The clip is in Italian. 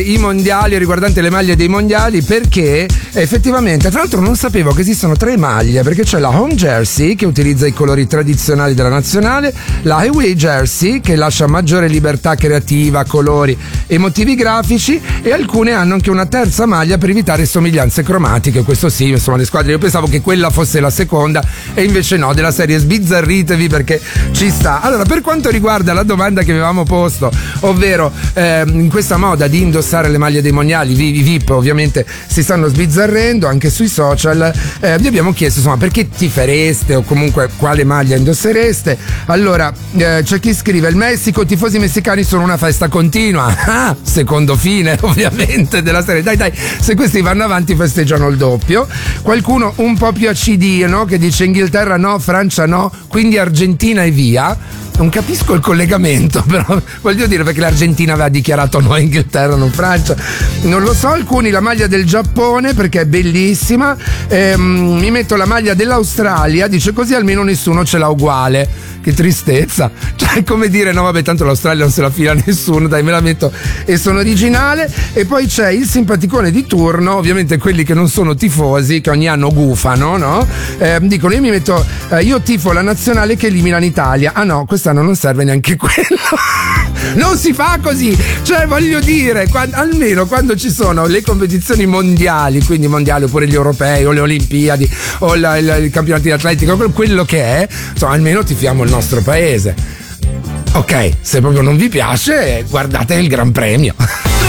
i mondiali, riguardante le maglie dei mondiali, perché effettivamente, tra l'altro non sapevo che esistono 3 maglie, perché c'è la home jersey che utilizza i colori tradizionali della nazionale, la away jersey che lascia maggiore libertà creativa, colori e motivi grafici, e alcune hanno anche una terza maglia per evitare somiglianze cromatiche. Questo sì, insomma, le squadre, io pensavo che quella fosse la seconda e invece no, della serie sbizzarritevi perché ci sta. Allora, per quanto riguarda la domanda che avevamo posto, ovvero in questa moda di indossare le maglie dei mondiali, i VIP ovviamente si stanno sbizzarrendo anche sui social, vi abbiamo chiesto insomma perché tifereste o comunque quale maglia indossereste. Allora c'è chi scrive: il Messico, tifosi messicani sono una festa continua. Secondo fine ovviamente della serie, dai, se questi vanno avanti festeggiano il doppio. Qualcuno un po' più acidino che dice Inghilterra no, Francia no, quindi Argentina e via. Non capisco il collegamento, però voglio dire, perché l'Argentina aveva dichiarato no a Inghilterra, non Francia. Non lo so. Alcuni la maglia del Giappone perché è bellissima. Mi metto la maglia dell'Australia, dice così almeno nessuno ce l'ha uguale. Che tristezza. Cioè, come dire, no vabbè, tanto l'Australia non se la fila nessuno, dai, me la metto e sono originale. E poi c'è il simpaticone di turno, ovviamente quelli che non sono tifosi, che ogni anno gufano, no? Dicono io mi metto, io tifo la nazionale che elimina l'Italia. Ah no, quest'anno non serve neanche quello. Non si fa così, cioè voglio dire, almeno quando ci sono le competizioni mondiali, quindi mondiali oppure gli europei o le Olimpiadi o il campionato di atletica, quello che è, insomma, almeno tifiamo il nostro paese. Ok, se proprio non vi piace, guardate il Gran Premio.